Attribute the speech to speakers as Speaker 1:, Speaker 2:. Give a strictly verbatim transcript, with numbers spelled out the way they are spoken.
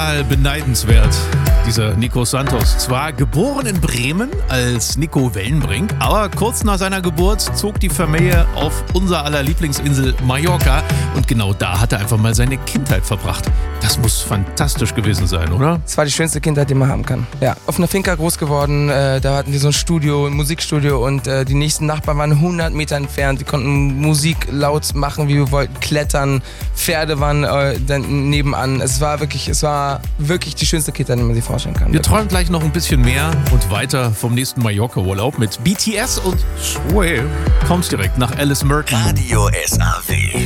Speaker 1: total beneidenswert, dieser Nico Santos. Zwar geboren in Bremen als Nico Wellenbrink, aber kurz nach seiner Geburt zog die Familie auf unser aller Lieblingsinsel Mallorca und genau da hat er einfach mal seine Kindheit verbracht. Das muss fantastisch gewesen sein, oder?
Speaker 2: Es war die schönste Kindheit, die man haben kann. Ja, auf einer Finca groß geworden, äh, da hatten wir so ein Studio, ein Musikstudio und äh, die nächsten Nachbarn waren hundert Meter entfernt. Wir konnten Musik laut machen, wie wir wollten, klettern, Pferde waren äh, dann nebenan. Es war wirklich, es war wirklich die schönste Kindheit, die man sich vorstellen kann.
Speaker 1: Wir träumen gleich noch ein bisschen mehr und weiter vom nächsten Mallorca-Urlaub mit B T S und Sway. Kommt's direkt nach Alice Merton.
Speaker 3: Radio S A W.